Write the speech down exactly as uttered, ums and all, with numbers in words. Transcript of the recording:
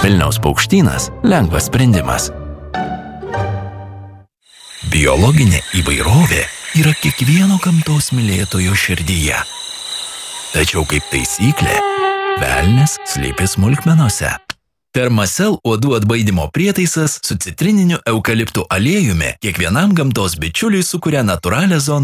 Vilniaus paukštynas – lengvas sprendimas. Biologinė įvairovė yra kiekvieno gamtos mylėtojo širdyje. Tačiau kaip taisyklė, velnias slypi smulkmenose. Thermacell uodų atbaidymo prietaisas su citrininiu eukaliptų aliejumi kiekvienam gamtos bičiuliui sukuria natūralią zoną